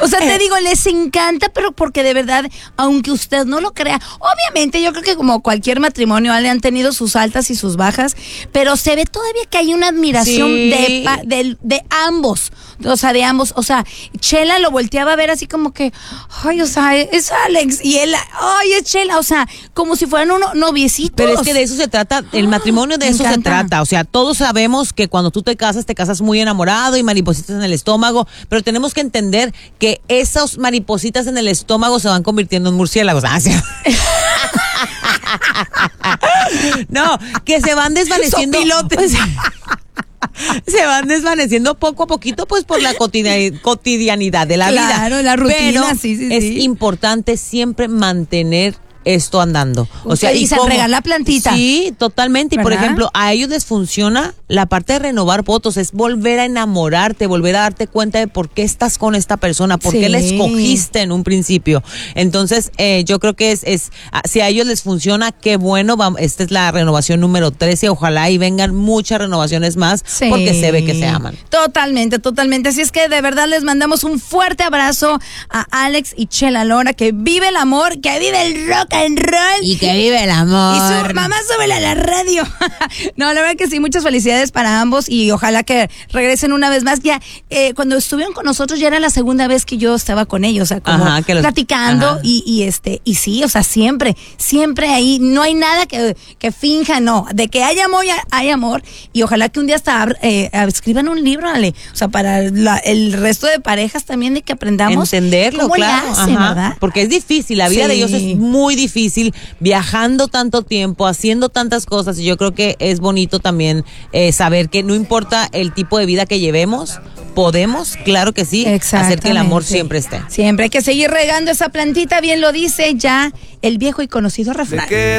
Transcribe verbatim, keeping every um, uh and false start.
O sea, te digo, les encanta, pero porque de verdad, aunque usted no lo crea, obviamente yo creo que como cualquier matrimonio le han tenido sus altas y sus bajas, pero se ve todavía que hay una admiración sí. de, de, de ambos, o sea, de ambos, o sea, Chela lo volteaba a ver así como que, ay, o sea, es Alex, y él, ay, es Chela, o sea, como si fueran unos noviecitos. Pero es que de eso se trata, el matrimonio de Me eso encanta. se trata, o sea, todos sabemos que cuando tú te casas, te casas muy enamorado y maripositas en el estómago, pero tenemos que entender que esas maripositas en el estómago se van convirtiendo en murciélagos. Ah, sí. No, que se van desvaneciendo. Sopilotes. Se van desvaneciendo poco a poquito, pues por la cotidianidad, cotidianidad de la Claro, vida. Claro, la rutina, pero sí, sí, es sí. importante siempre mantener esto andando. O Usted sea, dice, ¿y cómo? regar la plantita. Sí, totalmente. Y por ¿verdad? ejemplo, a ellos les funciona la parte de renovar votos, es volver a enamorarte, volver a darte cuenta de por qué estás con esta persona, por Sí. qué la escogiste en un principio. Entonces, eh, yo creo que es, es, si a ellos les funciona, qué bueno. Vamos, esta es la renovación número trece. Ojalá y vengan muchas renovaciones más, Sí. porque se ve que se aman. Totalmente, totalmente. Así es que de verdad les mandamos un fuerte abrazo a Alex y Chela Lora, que vive el amor, que vive el rock and roll. Y que vive el amor. Y su mamá, súbela a la radio. No, la verdad que sí, muchas felicidades para ambos y ojalá que regresen una vez más. Ya, eh, cuando estuvieron con nosotros ya era la segunda vez que yo estaba con ellos, o sea, como Ajá, que los- platicando ajá. y, y este, y sí, o sea, siempre, siempre ahí, no hay nada que, que finja, no, de que hay amor, ya hay amor, y ojalá que un día hasta eh, escriban un libro, Ale, o sea, para la, el resto de parejas también, de que aprendamos entenderlo, cómo claro, le hacen, ajá, ¿verdad? porque es difícil, la vida Sí. de ellos es muy difícil, viajando tanto tiempo, haciendo tantas cosas, y yo creo que es bonito también eh, saber que no importa el tipo de vida que llevemos, podemos, claro que sí, hacer que el amor siempre esté. Siempre hay que seguir regando esa plantita, bien lo dice ya el viejo y conocido refrán.